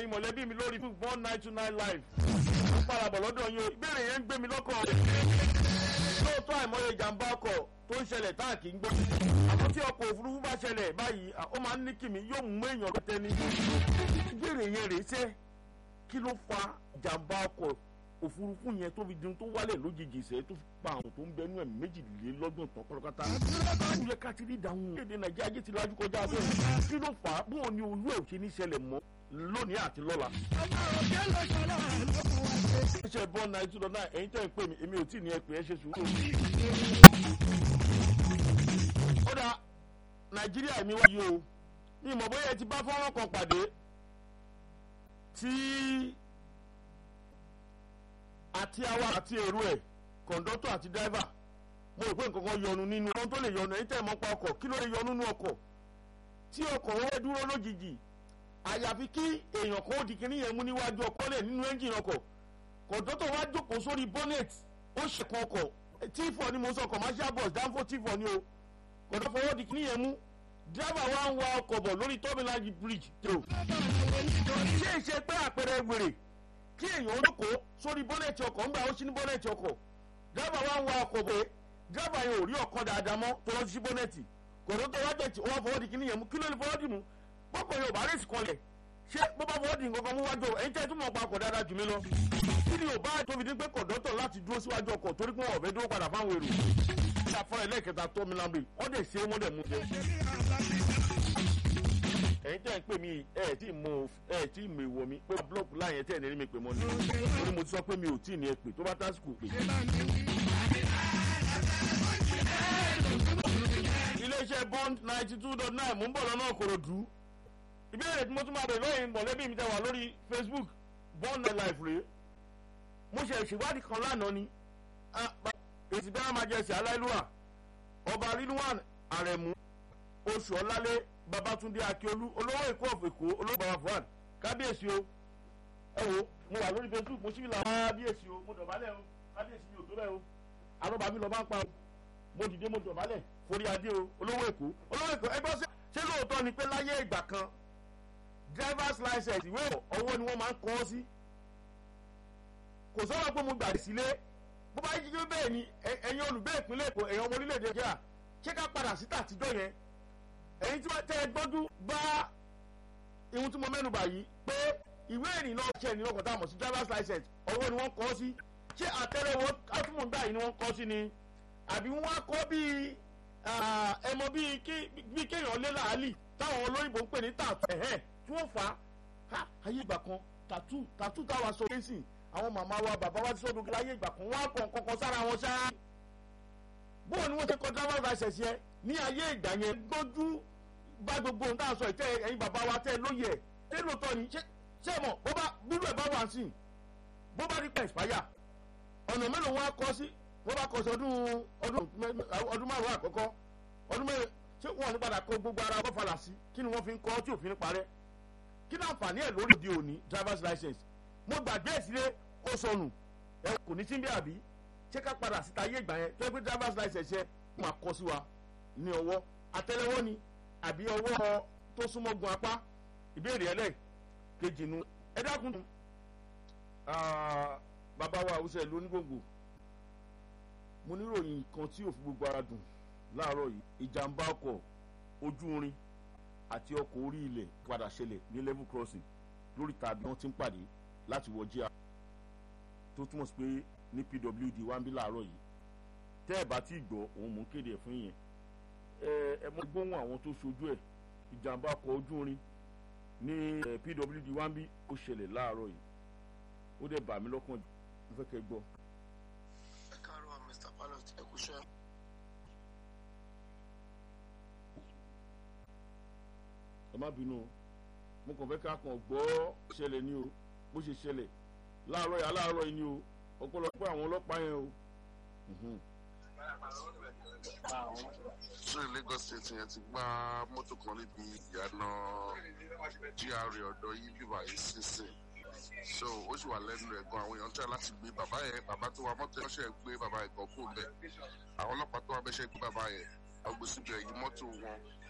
ẹ̀yin mọ̀lẹ́bí mi lórí 1929 live ó parabọ̀ lọ́dọ̀ yín o ìbéèrè yẹn ń gbé mi lọ́kàn lóòótọ́ àìmọye ìjàmbá ọkọ̀ tó ń ṣẹlẹ̀ tá à kì í gbọ́ àmọ́ tí ọkọ̀ òfurufú bá ṣẹlẹ̀ báyìí ó máa ń ní kìmí yóò mú èèyàn lọ́tẹ́ ní ìbéèrè yẹn rèé sẹ́ kí ló fa ìjàmbá ọkọ̀ òfurufú yẹn tó fi di tó wálẹ̀ lójijì sẹ́ tó fi pa àwọn tó ń bẹnu ẹ̀ méjìlélọ́gbọ̀n tán pátápátá ó yẹ ká ti rí ìdáhùn èdè nàìjíríà jẹ́ ti lájú kọjá bẹ́ẹ̀ kí ló fà á bóun ni olú ẹ̀ ò ṣe ní ṣẹlẹ̀ mọ́ lónìí àti lọ́la. ṣe bọ́ 1929 ẹ̀yin tẹ́ ń pè mí èmi ò tí ì ní ẹ pé ẹ ṣe sùúrù. ó dà nàìjíríà mi wáyé o ní ìmọ̀ bóyá ẹ ti bá fọ́nrán kan pàdé tí àti àwa àti èrò ẹ̀ kọ̀ǹdọ́tọ̀ àti dáìvà mo rò pé nǹkan kan yọnu nínú ohun tó lè yọnu ẹ̀yin tẹ́ ẹ mọ̀ pa ọkọ̀ kí ló lè yọnu nínú ọkọ̀ tí ọkọ̀ wọ́n dúró lójijì àyàfi kí èèyàn kan ó di kíní yẹn mú níwájú ọkọ̀ lẹ̀ nínú ẹ́ńjìnì ọkọ̀ kọ̀ǹdọ́tọ̀ wá jókòó sórí bonnet ó ṣẹ̀kan ọkọ̀ tífọ̀ ni mo sọ commercial bus danfo tífọ̀ ni o kọ̀ǹdọ́tọ̀ fọwọ́ di kíní yẹn mú dírábà wa ń wa ọkọ̀ bọ̀ lórí terminal bridge tó ṣé ìṣe pé àpẹẹrẹ wèrè kí èèyàn ó jókòó sórí bonnet ọkọ̀ ńgbà ó ṣí ní bonnet ọkọ̀ dírábà wa ń wa ọkọ̀ bọ̀ dírábà yẹn ò rí ọkọ̀ dáadáa mọ́ tó lọ sí bonnet kọ̀ǹdọ́tọ̀ wá jẹ̀ tí wọ́n fọwọ́ di kíní yẹn mú kí ló lè fọwọ́ dì mú bọ́kọ̀ yóò bá rèsì kanlẹ̀ ṣé bó bá fọwọ́ di nǹkan kan mú wájú ẹ̀yin tẹ́ ẹ túmọ̀ pa ọkọ̀ dáadáa jù mí lọ kí ni ò bá tóbi ní pé kọ̀ǹdọ́tọ̀ láti dúró síwájú ọkọ̀ torí pé wọ́n fẹ́ dúró padà fáwọn èrò ìṣàfihàn ẹlẹ́ẹ̀kẹta tó mi lábẹ́ wọ́n dẹ̀ ṣe wọ́n dẹ̀ mú jẹ. ẹ̀yin tẹ́ ẹ ń pè mí ẹ̀ tí ì mọ ìwọ mi pé blọọkù láyẹn tẹ́ ẹ̀ ní rí mi pè mọ́ ni torí mo ti sọ pé mi ò tí ì ní ẹ pè tó bá tásìkò pè. iléeṣẹ́ bond 92.9 mò ń bọ̀ lọ́nà Ìkòròdú ìbéèrè tí mo tún máa bẹ̀rẹ̀ lọ́yìn mọ̀lẹ́bí mi tẹ́ wà lórí Facebook bond life rèé mo ṣe ìṣèwádìí kan lánàá ni èsì bẹ́ẹ̀ máa jẹ́ ẹsẹ̀ aláìlúwà ọba Rilwan Aremu oṣù ọ̀lálé Babátúndé Akíolú olówó Èkó of Èkó olówó bàbá Fuad kábíyèsí o ẹ wo mo wà lórí Facebook mo síbi làwọn kábíyèsí o mo dọ̀bálẹ̀ o kábíyèsí mi ò tó bẹ́ẹ̀ o alọ́ba mi lọ bá ń pa o mo dìde mo dọ̀bálẹ̀ forí adé o olówó Èkó ẹgbẹ́ ṣé lóòótọ́ ni pé láyé ìgbà kan driver's license ìwé ọwọ́ ni wọ́n máa ń kọ́ sí kò sọ́wọ́ pé mo gbàdé sílé bó bá yí bẹ́ẹ̀ ni ẹ̀yin olùgbé ìpínlẹ̀ Èkó ẹ̀yin ọmọ orílẹ̀-èdè Nàìjíríà ṣé ká padà sí tàtijọ́ yẹn ẹ̀yin tí wọ́n tẹ́ ẹ gbọ́dú bá ihun tí mo mẹ́nu bà yìí pé ìwé ìrìnnà ọ̀ṣẹ́ ìrìnnà ọkọ̀ tá a mọ̀ sí driver's license ọwọ́ ni wọ́n kọ́ sí ṣé àtẹ́lẹwọ́ átúmọ̀gbà yìí ni wọ́n kọ́ sí ni àbí wọ́n á kọ́ bíi ẹmọ bíi kéèyàn lé làálì táwọn olóyìnbó ń pè ní tàtú tí wọ́n fà á ayé ìgbà kan tàtú táwa sọ kéésì àwọn màmá wa bàbá wa ti sọ́dún kí láyé ìgbà kan wọ́n á kọ̀ nǹkan sára wọn ṣáá bóun ni wọ́n ṣe kọ driver's license yẹn ní ayé ìgbà yẹn gbójú bá gbogbo ohun tá a sọ ìtẹ́ ẹ̀yin bàbá wa tẹ́ lóye ẹ̀ tẹ́ lóòótọ́ ni ṣé mọ̀ bó bá bírú ẹ̀ bá wà sí bó bá rí pẹ̀ expire ọ̀nà mélòó wọn á kọ́ sí wọ́n bá kọ́ sí ọdún márùn-ún àkọ́kọ́ ọdún mẹ́rin ṣé wọ́n ní padà kó gbogbo ara wọ́n falà sí kí ni wọ́n fi ń kọ́ tí òfin parẹ́ kí ni àǹfààní ẹ̀ lórí òde òní driver's license mo gbàgbé ìsílẹ̀ ó sọnù ẹ kò ní síbi àbí ṣé ká padà síta ayé ìgbà yẹn tó yẹ pé driver's license yẹn máa kọ sí wa ní ọwọ́ àtẹ́lẹwọ́ ni àbí ọwọ́ tó súnmọ́ gun apá ìbéèrè ẹlẹ́ẹ̀kejì nu ẹ dákun bàbá wa àwùjọ ìlú onígbòǹgbò mo níròyìn kan tí ò fi gbogbo ara dùn láàárọ̀ yìí ìjàmbá ọkọ̀ ojú irin àti ọkọ̀ orí ilẹ̀ padà ṣẹlẹ̀ ní level crossing lórí tàbí wọ́n ti ń pàdé láti wọ jíà tó túmọ̀ sí pé ní PWD wá ń bí láàárọ̀ yìí tẹ́ ẹ̀ bá tí ì gbọ́ òun mò ń kéde ẹ̀ fún yẹn ẹ mọ gbóhùn àwọn tó ṣojú ẹ̀ ìjàmbá ọkọ̀ ojú irin ní PWD wá ń bí ó ṣẹlẹ̀ láàárọ̀ yìí ó dẹ̀ bà mí lọ́kàn jù mo fẹ́ kẹ́ gbọ́. ẹ káàárọ̀ Mr. Pilot ẹ kúṣẹ́. ẹ má bínú o mo kàn fẹ́ ká kàn gbọ́ ṣẹlẹ̀ ní o bó ṣe ṣẹlẹ̀ láàárọ̀ yìí ni o ọ̀pọ̀lọpọ̀ àwọn ọlọ́pàá yẹn o. so Lagos State yẹn ti gbá mọ́tò kan níbi ìyànà GRA ọ̀dọ̀ yìí bíbá yìí sísìn so ó sì wà lẹ́nu rẹ̀ gan àwọn èèyàn tẹ̀ láti gbé bàbá yẹn bàbá tó wa mọ́tò yẹn ṣe gbé bàbá yẹn gan kó bẹ́ẹ̀ àwọn ọlọ́pàá tó wà bẹ́ẹ̀ ṣe gbé bàbá yẹn àwọn gbèsè bẹ̀rẹ̀ yìí mọ́tò wọn